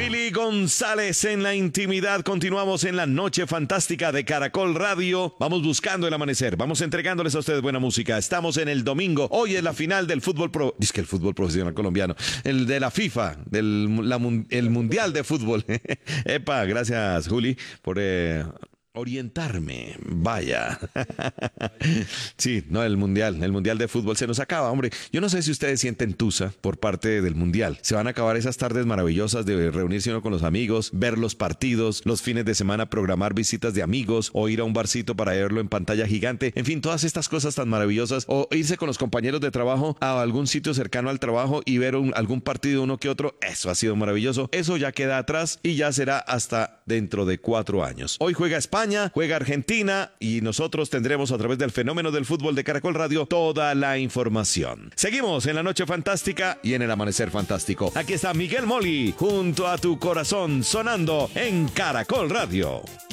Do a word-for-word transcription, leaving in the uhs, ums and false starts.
Willy González en la intimidad. Continuamos en la noche fantástica de Caracol Radio. Vamos buscando el amanecer. Vamos entregándoles a ustedes buena música. Estamos en el domingo. Hoy es la final del fútbol pro. Dice que el fútbol profesional colombiano. El de la FIFA, del la, el Mundial de Fútbol. Epa, gracias, Juli, por eh, orientarme. Vaya. Sí, no, el mundial, el mundial de fútbol se nos acaba, hombre. Yo no sé si ustedes sienten tusa por parte del mundial. Se van a acabar esas tardes maravillosas de reunirse uno con los amigos, ver los partidos, los fines de semana programar visitas de amigos o ir a un barcito para verlo en pantalla gigante. En fin, todas estas cosas tan maravillosas. O irse con los compañeros de trabajo a algún sitio cercano al trabajo y ver un, algún partido uno que otro. Eso ha sido maravilloso. Eso ya queda atrás y ya será hasta dentro de cuatro años. Hoy juega España. Juega Argentina y nosotros tendremos a través del fenómeno del fútbol de Caracol Radio toda la información. Seguimos en la noche fantástica y en el amanecer fantástico. Aquí está Miguel Moli junto a tu corazón sonando en Caracol Radio.